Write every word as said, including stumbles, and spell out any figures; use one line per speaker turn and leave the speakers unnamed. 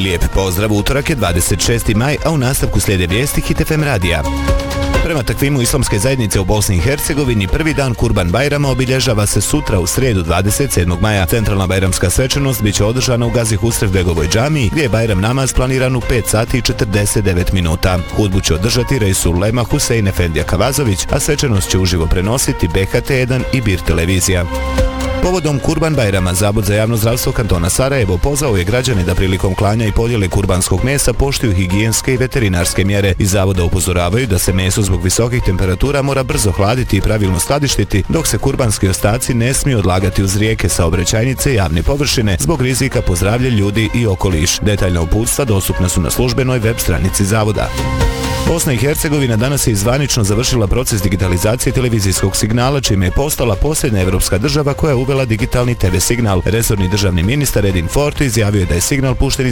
Lijep pozdrav, utorak je dvadeset šesti maj, a u nastavku slijede vijesti Hit F M radija. Prema takvimu islamske zajednice u Bosni i Hercegovini, prvi dan Kurban Bajrama obilježava se sutra u srijedu dvadeset sedmog maja. Centralna bajramska svečanost biće održana u Gazi Husrevbegovoj džamiji, gdje je Bajram namaz planiran u pet sati i četrdeset devet minuta. Hudbu će održati Reisul Ulema Husein Efendija Kavazović, a svečanost će uživo prenositi B H T jedan i Bir televizija. Povodom Kurban Bajrama, Zavod za javno zdravstvo kantona Sarajevo pozvao je građane da prilikom klanja i podjele kurbanskog mesa poštuju higijenske i veterinarske mjere. Iz zavoda upozoravaju da se meso zbog visokih temperatura mora brzo hladiti i pravilno skladištiti, dok se kurbanski ostaci ne smiju odlagati uz rijeke, saobraćajnice i javne površine zbog rizika po zdravlje ljudi i okoliš. Detaljna uputstva dostupna su na službenoj web stranici zavoda. Bosna i Hercegovina danas je zvanično završila proces digitalizacije televizijskog signala, čime je postala posljednja evropska država koja je uvela digitalni te ve signal. Resorni državni ministar Edin Forto izjavio je da je signal pušten iz